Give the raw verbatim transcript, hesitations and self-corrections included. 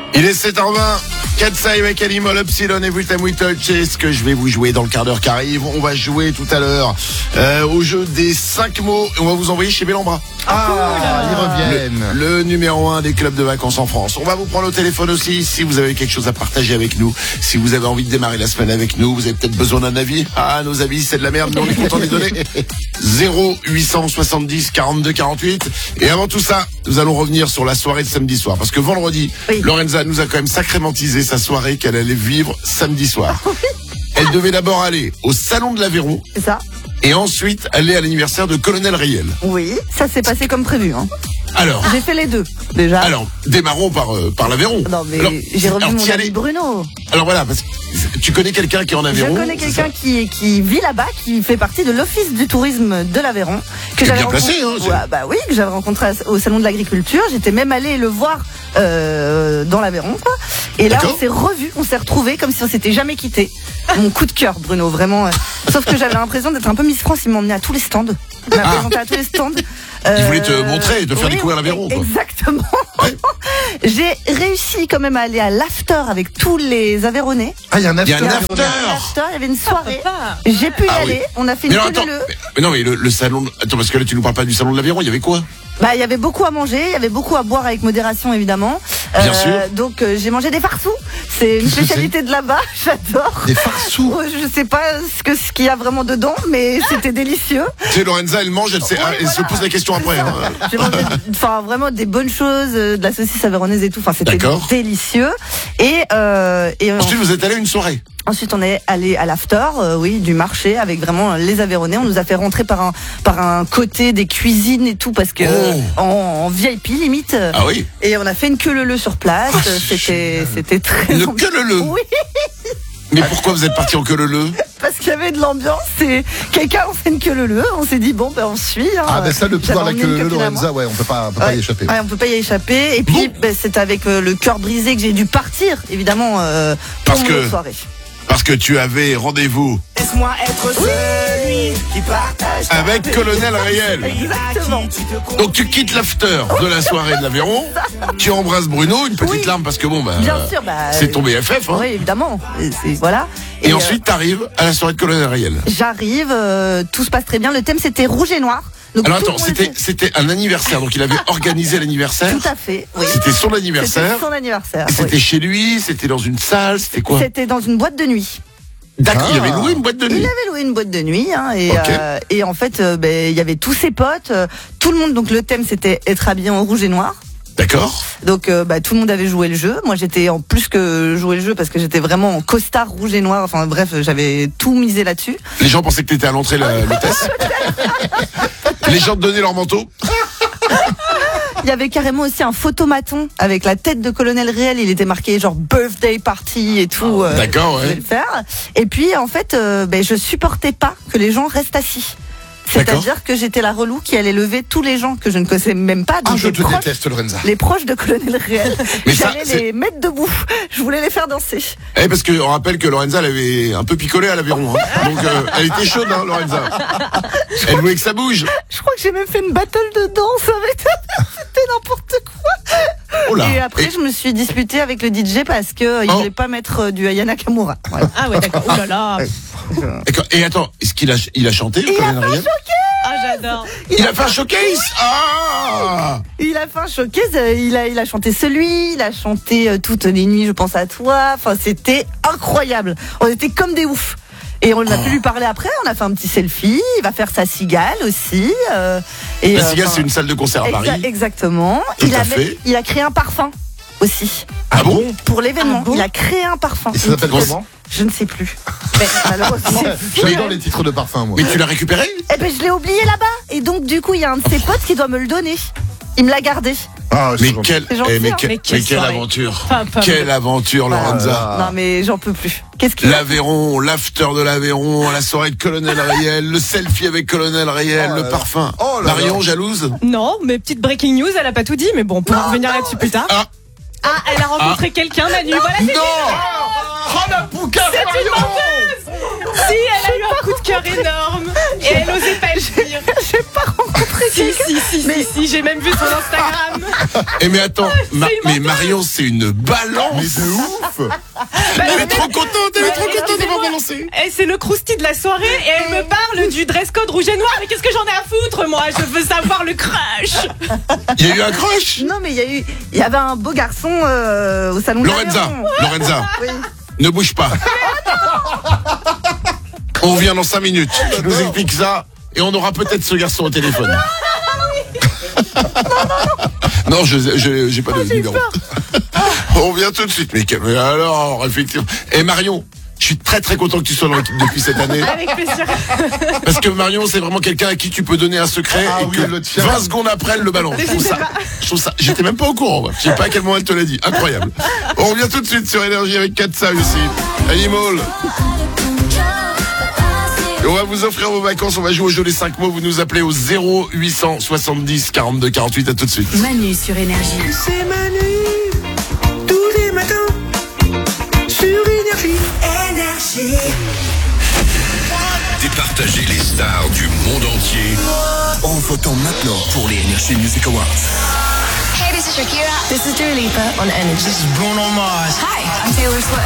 Il est sept heures vingt. Katsai avec Animal Epsilon et Every Time We Touch. C'est ce que je vais vous jouer dans le quart d'heure qui arrive. On va jouer tout à l'heure euh, au jeu des cinq mots. Et on va vous envoyer chez Bellambra. Ah, ils reviennent. Le, le numéro un des clubs de vacances en France. On va vous prendre au téléphone aussi si vous avez quelque chose à partager avec nous. Si vous avez envie de démarrer la semaine avec nous, vous avez peut-être besoin d'un avis. Ah, nos avis, c'est de la merde, mais on est content de les donner. zéro huit cent soixante-dix quarante-deux quarante-huit. Et avant tout ça, nous allons revenir sur la soirée de samedi soir. Parce que vendredi, oui. Lorenza nous a quand même sacrément teasé sa soirée qu'elle allait vivre samedi soir. Elle devait d'abord aller au Salon de l'Aveyron. C'est ça. Et ensuite aller à l'anniversaire de Colonel Riel. Oui, ça s'est passé comme prévu. Hein. Alors, j'ai fait les deux déjà. Alors, démarrons par euh, par l'Aveyron. Non mais alors, j'ai revu mon ami Bruno. Alors voilà, parce que tu connais quelqu'un qui est en Aveyron. Je connais quelqu'un qui qui vit là-bas, qui fait partie de l'office du tourisme de l'Aveyron. Que j'avais bien placé, hein. Ouais, bah oui, que j'avais rencontré au salon de l'agriculture. J'étais même allée le voir euh, dans l'Aveyron, quoi. Et là, on s'est revus, on s'est retrouvés comme si on s'était jamais quittés. Mon coup de cœur, Bruno, vraiment. Sauf que j'avais l'impression d'être un peu Miss France. Il m'a emmené à tous les stands. Il m'a ah. présenté à tous les stands. Euh, il voulait te montrer, te faire oui, découvrir l'Aveyron. Exactement. Ouais. J'ai réussi quand même à aller à l'after avec tous les Aveyronnais. Ah, il y a un after. Il y a un after. Il y avait une soirée. J'ai pu y ah, aller. Oui. On a fait une mais, attends, mais, mais non, mais le, le salon. Attends, parce que là, tu nous parles pas du salon de l'Aveyron. Il y avait quoi? Bah, il y avait beaucoup à manger, il y avait beaucoup à boire avec modération évidemment. Bien euh, sûr. Donc euh, j'ai mangé des farçons. C'est une spécialité de là-bas, j'adore. Des farçons. Je sais pas ce que ce qu'il y a vraiment dedans, mais c'était délicieux. Tu sais, Lorenza, elle mange, elle, sait, oui, elle voilà. se pose la question après. Hein. J'ai mangé, enfin vraiment des bonnes choses, de la saucisse aveyronnaise et tout. Enfin c'était délicieux. Et euh, et ensuite on... vous êtes allé à une soirée. Ensuite, on est allé à l'after, euh, oui, du marché avec vraiment les Aveyronnais. On nous a fait rentrer par un par un côté des cuisines et tout parce que oh. en, en V I P limite. Ah oui. Et on a fait une queue leu sur place. Ah, c'était c'était très. Une queue leu. Oui. Mais pourquoi vous êtes parti en queue leu? Parce qu'il y avait de l'ambiance et quelqu'un a fait une queue leu. On s'est dit bon ben on suit. Hein. Ah ben ça le pouvoir de la queue leu, Lorenza, ouais, on peut pas, on peut ouais. pas y échapper. Ouais, on peut pas y échapper. Et puis ben, c'est avec euh, le cœur brisé que j'ai dû partir évidemment euh, pour Parce que... soirée. Parce que tu avais rendez-vous. Laisse-moi être celui qui partage avec Colonel Riel. Exactement. Donc tu quittes l'after de la soirée de l'Aveyron. Tu embrasses Bruno, une petite oui. larme parce que bon bah, bien sûr, bah c'est ton B F F. Hein. Oui évidemment. Et c'est, voilà. Et, et ensuite euh, t'arrives à la soirée de Colonel Riel. J'arrive, euh, tout se passe très bien. Le thème c'était rouge et noir. Donc, alors attends, c'était c'était un anniversaire, donc il avait organisé l'anniversaire. Tout à fait. Oui. C'était son anniversaire. C'était son anniversaire. C'était oui. chez lui, c'était dans une salle, c'était quoi? C'était dans une boîte de nuit. D'accord, ah. il avait loué une boîte de nuit. Il avait loué une boîte de nuit, hein, et okay. euh, et en fait, euh, ben il y avait tous ses potes, euh, tout le monde. Donc le thème c'était être habillé en rouge et noir. D'accord. Donc euh, bah, tout le monde avait joué le jeu. Moi j'étais en plus que jouer le jeu parce que j'étais vraiment en costard rouge et noir. Enfin bref, j'avais tout misé là-dessus. Les gens pensaient que t'étais à l'entrée la, le test. Les gens te donnaient leur manteau. Il y avait carrément aussi un photomaton avec la tête de Colonel Riel. Il était marqué genre birthday party et tout. Euh, D'accord, ouais. Je vais le faire. Et puis en fait, euh, ben je supportais pas que les gens restent assis. C'est-à-dire que j'étais la relou qui allait lever tous les gens que je ne connaissais même pas. Ah, je te proches, déteste, Lorenza. Les proches de Colonel Riel. Mais j'allais ça, les mettre debout. Je voulais les faire danser. Eh, parce qu'on rappelle que Lorenza, elle avait un peu picolé à l'Aveyron. Hein. Donc, euh, elle était chaude, hein, Lorenza. Elle voulait que ça bouge. Je crois que j'ai même fait une battle de danse avec c'était n'importe quoi. Oh là. Et après, et... je me suis disputée avec le D J parce que euh, il oh. voulait pas mettre euh, du Aya Nakamura. Voilà. Ah ouais, d'accord. Oh là là. Et attends, est-ce qu'il a, il a chanté Il a fait un showcase. Ah, j'adore. Il, il a, a fait un showcase. Ah. Il a fait un showcase. Il a, il a chanté celui. Il a chanté euh, toutes les nuits. Je pense à toi. Enfin, c'était incroyable. On était comme des oufs. Et on a oh. pu lui parler après, on a fait un petit selfie, il va faire sa cigale aussi. Euh, et la cigale, euh, c'est une salle de concert à Paris. Exactement. Tout il, à a fait. Même, il a créé un parfum aussi. Ah bon? Pour l'événement, ah bon il a créé un parfum. Et ça s'appelle comment? Je ne sais plus. Mais malheureusement. J'adore les titres de parfum, moi. Mais tu l'as récupéré? Eh ben, je l'ai oublié là-bas. Et donc, du coup, il y a un de ses potes qui doit me le donner. Il me l'a gardé. Ah, mais, quel, gentil, eh, mais, hein. que, mais, quelle, mais quelle aventure. Pas, pas quelle aventure, Lorenza. Ah, non, mais j'en peux plus. Qu'est-ce qu'il L'Aveyron, l'after de l'Aveyron, la soirée de Colonel Riel, le selfie avec Colonel Riel, oh le parfum. Oh là Marion, là. Jalouse? Non, mais petite breaking news, elle a pas tout dit, mais bon, on pourra revenir là-dessus plus tard. Ah. Ah, elle a rencontré ah. quelqu'un, Manu. Voilà, c'est non. Oh la pouca C'est une menteuse. Si, elle a eu un coup de cœur énorme et elle n'osait pas le dire. J'ai pas rencontré Si, quelqu'un. si, si, Mais- si, si, j'ai même vu son Instagram. Eh mais attends, Ma- une mais menteuse. Marion c'est une balance. Mais de ouf. Elle est trop contente, elle est trop Mais contente d'avoir excusez-moi. balancé. Et c'est le crousti de la soirée et elle me parle du dress code rouge et noir. Mais qu'est-ce que j'en ai à foutre, moi? Je veux savoir le crush. Il y a eu un crush. Non, mais il y a eu, il y avait un beau garçon euh, au salon de Lorenza, l'Aveyron. Lorenza, Oui. ne bouge pas. On revient dans cinq minutes. Tu nous expliques ça et on aura peut-être ce garçon au téléphone. Non, je je- j'ai pas de numéro. On revient tout de suite. Mais, que- mais alors, effectivement. Et Marion, je suis très très content que tu sois dans l'équipe depuis cette année. Avec plaisir. Parce que Marion, c'est vraiment quelqu'un à qui tu peux donner un secret Ah et oui, que elle le tient. vingt secondes après, elle le balance. Je trouve N'hésitez ça, pas. je trouve ça, j'étais même pas au courant, moi. Je sais pas à quel moment elle te l'a dit. Incroyable. On revient tout de suite sur Énergie avec Katsa aussi. Animal. Et on va vous offrir vos vacances, on va jouer au jeu des cinq mots. Vous nous appelez au zéro huit cent soixante-dix quarante-deux quarante-huit. À tout de suite. Manu sur Énergie. C'est Manu, tous les matins, sur Énergie. Énergie. Départager les stars du monde entier en votant maintenant pour les Energy Music Awards. Hey, this is Shakira. This is Dua Lipa on Energy. This is Bruno Mars. Hi, I'm Taylor Swift.